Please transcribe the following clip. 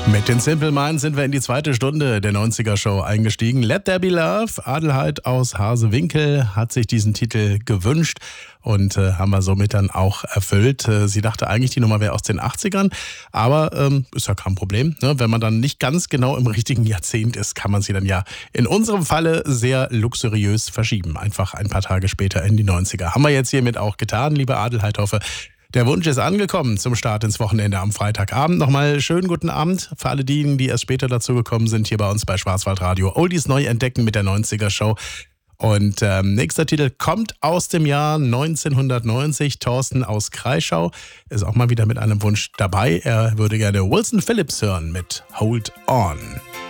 Mit den Simple Minds sind wir in die zweite Stunde der 90er Show eingestiegen. Let There Be Love. Adelheid aus Hasewinkel hat sich diesen Titel gewünscht und haben wir somit dann auch erfüllt. Sie dachte eigentlich, die Nummer wäre aus den 80ern, aber ist ja kein Problem. Ne? Wenn man dann nicht ganz genau im richtigen Jahrzehnt ist, kann man sie dann ja in unserem Falle sehr luxuriös verschieben. Einfach ein paar Tage später in die 90er. Haben wir jetzt hiermit auch getan, liebe Adelheid. Hoffe, der Wunsch ist angekommen zum Start ins Wochenende am Freitagabend. Nochmal schönen guten Abend für alle diejenigen, die erst später dazu gekommen sind, hier bei uns bei Schwarzwaldradio. Oldies neu entdecken mit der 90er Show. Und nächster Titel kommt aus dem Jahr 1990. Thorsten aus Kreischau ist auch mal wieder mit einem Wunsch dabei. Er würde gerne Wilson Phillips hören mit Hold On.